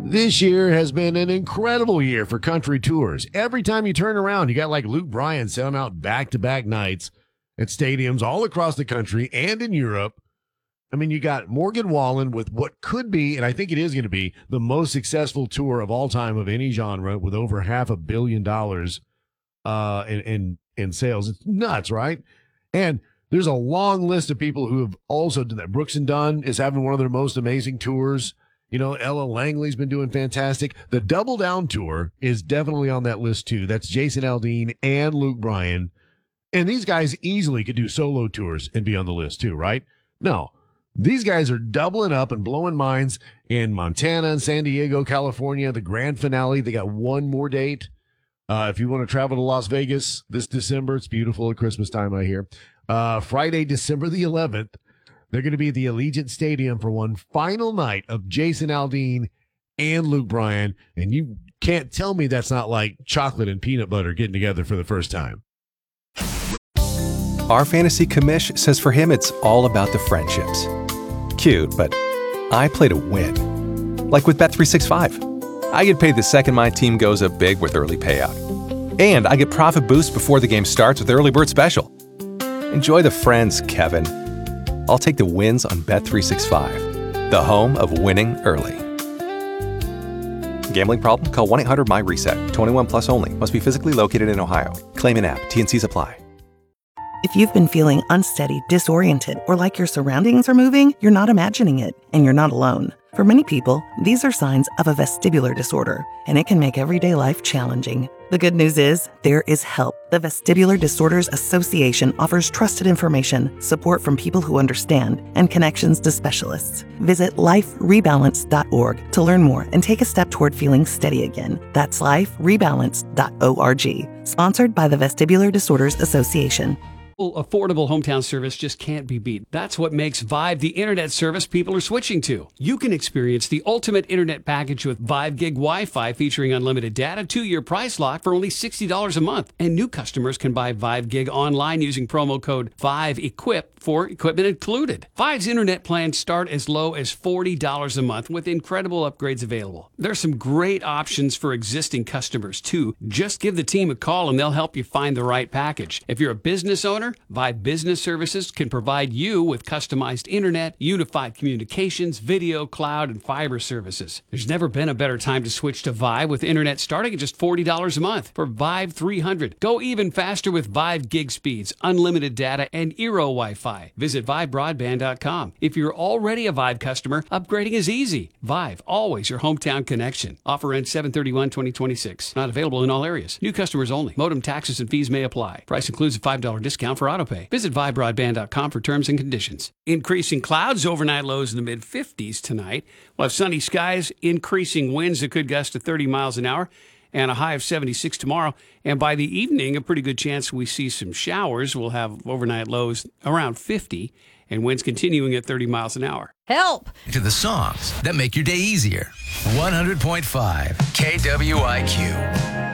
This year has been an incredible year for country tours. Every time you turn around, you got like Luke Bryan selling out back-to-back nights at stadiums all across the country and in Europe. I mean, you got Morgan Wallen with what could be, and I think it is going to be, the most successful tour of all time of any genre with over $500 million in sales. It's nuts, right? And there's a long list of people who have also done that. Brooks and Dunn is having one of their most amazing tours. You know, Ella Langley's been doing fantastic. The Double Down Tour is definitely on that list, too. That's Jason Aldean and Luke Bryan. And these guys easily could do solo tours and be on the list, too, right? No. These guys are doubling up and blowing minds in Montana and San Diego, California. The grand finale, they got one more date. If you want to travel to Las Vegas this December, it's beautiful at Christmas time, I hear. Friday, December the 11th, they're going to be at the Allegiant Stadium for one final night of Jason Aldean and Luke Bryan. And you can't tell me that's not like chocolate and peanut butter getting together for the first time. Our fantasy commish says for him, it's all about the friendships. Cute, but I play to win. Like with Bet365. I get paid the second my team goes up big with early payout. And I get profit boost before the game starts with Early Bird Special. Enjoy the friends, Kevin. I'll take the wins on Bet365, the home of winning early. Gambling problem? Call 1-800-MY-RESET. 21 plus only. Must be physically located in Ohio. Claim in app. T&Cs apply. If you've been feeling unsteady, disoriented, or like your surroundings are moving, you're not imagining it, and you're not alone. For many people, these are signs of a vestibular disorder, and it can make everyday life challenging. The good news is, there is help. The Vestibular Disorders Association offers trusted information, support from people who understand, and connections to specialists. Visit liferebalance.org to learn more and take a step toward feeling steady again. That's liferebalance.org. Sponsored by the Vestibular Disorders Association. Affordable hometown service just can't be beat. That's what makes Vive the internet service people are switching to. You can experience the ultimate internet package with Vive Gig Wi-Fi featuring unlimited data, 2-year price lock for only $60 a month. And new customers can buy Vive Gig online using promo code VIVEEQUIP for equipment included. Vive's internet plans start as low as $40 a month with incredible upgrades available. There's some great options for existing customers too. Just give the team a call and they'll help you find the right package. If you're a business owner, Vive Business Services can provide you with customized internet, unified communications, video, cloud, and fiber services. There's never been a better time to switch to Vive with internet starting at just $40 a month for Vive 300. Go even faster with Vive gig speeds, unlimited data, and Eero Wi-Fi. Visit ViveBroadband.com. If you're already a Vive customer, upgrading is easy. Vive, always your hometown connection. Offer ends 7/31/2026. Not available in all areas. New customers only. Modem taxes and fees may apply. Price includes a $5 discount for autopay. Visit ViveBroadband.com for terms and conditions. Increasing clouds, overnight lows in the mid-50s tonight. We'll have sunny skies, increasing winds that could gust to 30 miles an hour, and a high of 76 tomorrow. And by the evening, a pretty good chance we see some showers. We'll have overnight lows around 50 and winds continuing at 30 miles an hour. Help! To the songs that make your day easier. 100.5 KWIQ.